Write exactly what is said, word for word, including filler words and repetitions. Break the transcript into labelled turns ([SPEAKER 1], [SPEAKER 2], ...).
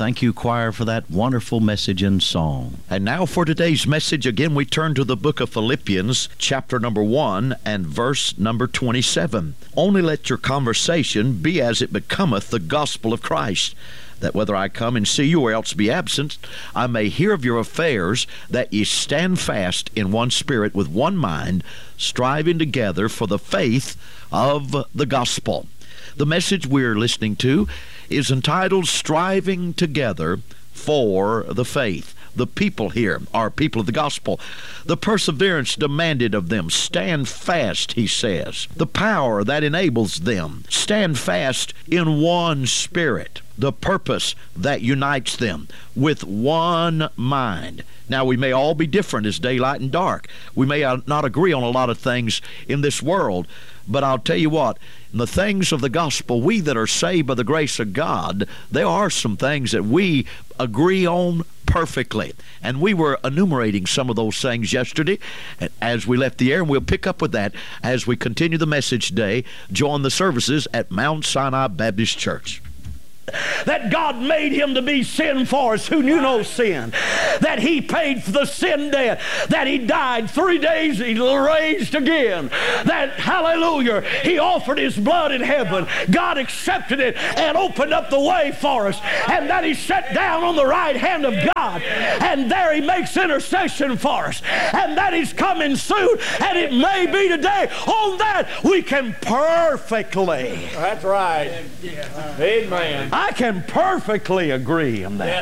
[SPEAKER 1] Thank you, choir, for that wonderful message and song. And now for today's message, again, we turn to the book of Philippians, chapter number one and verse number twenty-seven. Only let your conversation be as it becometh the gospel of Christ, that whether I come and see you or else be absent, I may hear of your affairs, that ye stand fast in one spirit with one mind, striving together for the faith of the gospel. The message we're listening to is entitled Striving Together for the Faith. The people here are people of the gospel. The perseverance demanded of them. Stand fast, he says. The power that enables them. Stand fast in one spirit. The purpose that unites them with one mind. Now, we may all be different as daylight and dark. We may not agree on a lot of things in this world, but I'll tell you what, in the things of the gospel, we that are saved by the grace of God, there are some things that we agree on perfectly. And we were enumerating some of those things yesterday as we left the air, and we'll pick up with that as we continue the message today. Join the services at Mount Sinai Baptist Church. That God made him to be sin for us who knew no sin. That he paid for the sin debt. That he died three days, he raised again. That, hallelujah, he offered his blood in heaven. God accepted it and opened up the way for us. And that he sat down on the right hand of God. And there he makes intercession for us. And that he's coming soon. And it may be today. On that we can perfectly.
[SPEAKER 2] That's right. Amen.
[SPEAKER 1] I can perfectly agree on that.